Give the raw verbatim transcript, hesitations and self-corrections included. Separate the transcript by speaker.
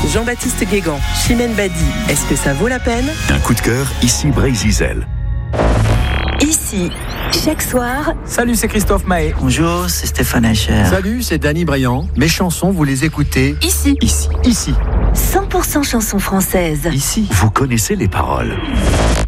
Speaker 1: Jean-Baptiste Guégan, Chimène Badi, est-ce que ça vaut la peine?
Speaker 2: Un coup de cœur, ici Brésil.
Speaker 3: Ici, chaque soir.
Speaker 4: Salut, c'est Christophe Mahé.
Speaker 5: Bonjour, c'est Stéphane Eicher.
Speaker 6: Salut, c'est Danny Briand. Mes chansons, vous les écoutez
Speaker 3: Ici.
Speaker 6: Ici. Ici.
Speaker 3: cent pour cent chansons françaises.
Speaker 6: Ici.
Speaker 2: Vous connaissez les paroles.